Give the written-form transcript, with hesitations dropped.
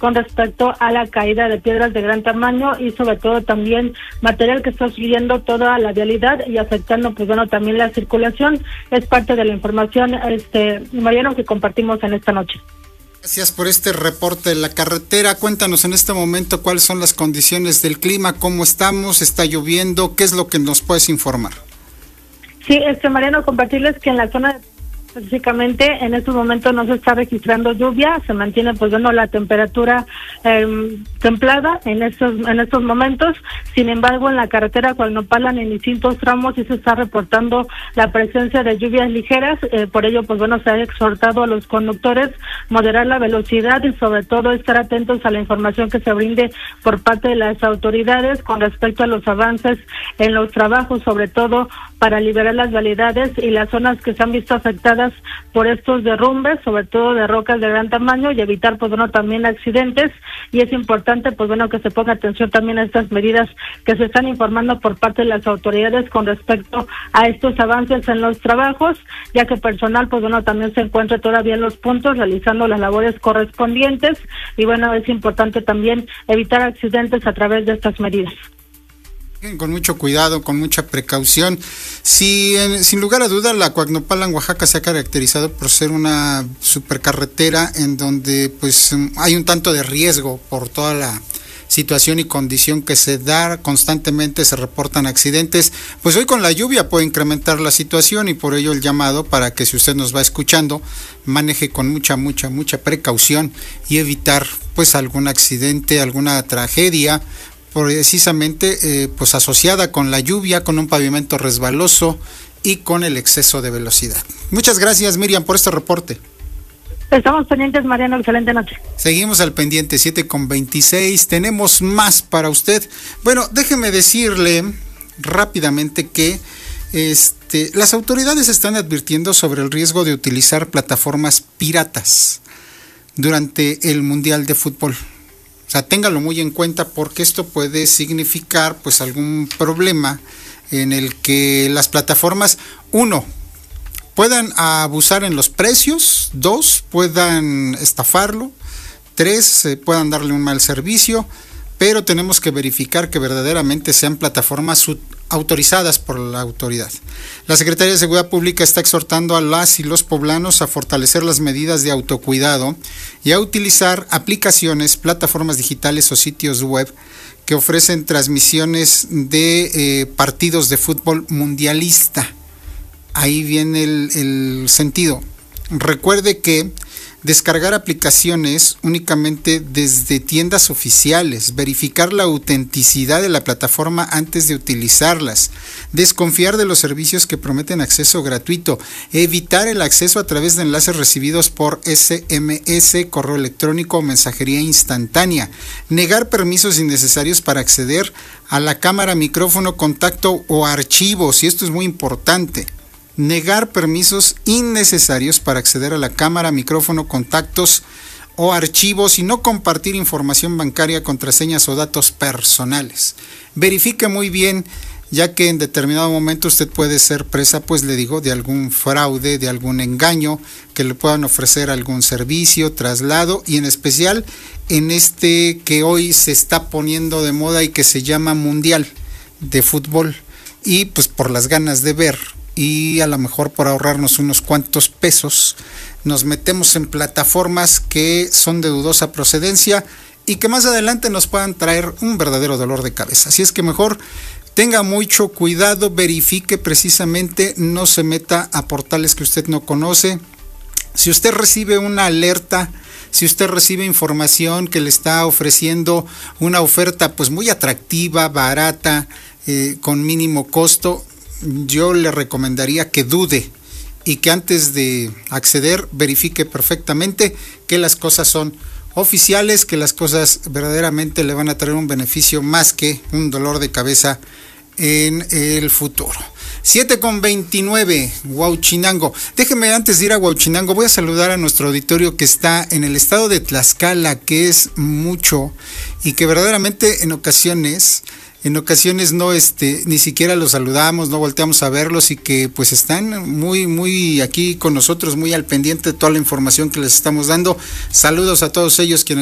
con respecto a la caída de piedras de gran tamaño y sobre todo también material que está obstruyendo toda la vialidad y afectando pues bueno también la circulación. Es parte de la información, Mariano, que compartimos en esta noche. Gracias por este reporte de la carretera. Cuéntanos en este momento cuáles son las condiciones del clima, cómo estamos, está lloviendo, qué es lo que nos puedes informar. Sí, Mariano, compartirles que en la zona específicamente en estos momentos no se está registrando lluvia, se mantiene pues bueno la temperatura templada en estos momentos. Sin embargo, en la carretera Cuautla en distintos tramos sí se está reportando la presencia de lluvias ligeras, por ello pues bueno se ha exhortado a los conductores moderar la velocidad y sobre todo estar atentos a la información que se brinde por parte de las autoridades con respecto a los avances en los trabajos, sobre todo para liberar las vialidades y las zonas que se han visto afectadas por estos derrumbes, sobre todo de rocas de gran tamaño, y evitar pues bueno también accidentes. Y es importante pues bueno que se ponga atención también a estas medidas que se están informando por parte de las autoridades con respecto a estos avances en los trabajos, ya que personal pues bueno también se encuentra todavía en los puntos realizando las labores correspondientes y bueno es importante también evitar accidentes a través de estas medidas. Con mucho cuidado, con mucha precaución. Sin lugar a duda, la Cuautla en Oaxaca se ha caracterizado por ser una supercarretera en donde pues hay un tanto de riesgo por toda la situación y condición que se da, constantemente se reportan accidentes. Pues hoy con la lluvia puede incrementar la situación y por ello el llamado para que si usted nos va escuchando, maneje con mucha precaución y evitar pues algún accidente, alguna tragedia, precisamente pues asociada con la lluvia, con un pavimento resbaloso y con el exceso de velocidad. Muchas gracias, Miriam, por este reporte. Estamos pendientes, Mariano, excelente noche. Seguimos al pendiente, 7:26, tenemos más para usted. Bueno, déjeme decirle rápidamente que las autoridades están advirtiendo sobre el riesgo de utilizar plataformas piratas durante el Mundial de Fútbol. O sea, téngalo muy en cuenta porque esto puede significar pues algún problema en el que las plataformas, 1, puedan abusar en los precios, 2, puedan estafarlo, 3, puedan darle un mal servicio, pero tenemos que verificar que verdaderamente sean plataformas autorizadas por la autoridad. La Secretaría de Seguridad Pública está exhortando a las y los poblanos a fortalecer las medidas de autocuidado y a utilizar aplicaciones, plataformas digitales o sitios web que ofrecen transmisiones de partidos de fútbol mundialista. Ahí viene el sentido. Recuerde que descargar aplicaciones únicamente desde tiendas oficiales, verificar la autenticidad de la plataforma antes de utilizarlas, desconfiar de los servicios que prometen acceso gratuito, evitar el acceso a través de enlaces recibidos por SMS, correo electrónico o mensajería instantánea, negar permisos innecesarios para acceder a la cámara, micrófono, contacto o archivos, y esto es muy importante. Negar permisos innecesarios para acceder a la cámara, micrófono, contactos o archivos y no compartir información bancaria, contraseñas o datos personales. Verifique muy bien, ya que en determinado momento usted puede ser presa, pues le digo, de algún fraude, de algún engaño, que le puedan ofrecer algún servicio, traslado, y en especial en que hoy se está poniendo de moda y que se llama Mundial de Fútbol, y pues por las ganas de ver y a lo mejor por ahorrarnos unos cuantos pesos, nos metemos en plataformas que son de dudosa procedencia y que más adelante nos puedan traer un verdadero dolor de cabeza. Así es que mejor tenga mucho cuidado, verifique precisamente, no se meta a portales que usted no conoce. Si usted recibe una alerta, si usted recibe información que le está ofreciendo una oferta pues muy atractiva, barata, con mínimo costo, yo le recomendaría que dude y que antes de acceder verifique perfectamente que las cosas son oficiales, que las cosas verdaderamente le van a traer un beneficio más que un dolor de cabeza en el futuro. 7:29, Huauchinango. Déjeme antes de ir a Huauchinango, voy a saludar a nuestro auditorio que está en el estado de Tlaxcala, que es mucho y que verdaderamente en ocasiones no ni siquiera los saludamos, no volteamos a verlos y que pues están muy aquí con nosotros, muy al pendiente de toda la información que les estamos dando. Saludos a todos ellos quienes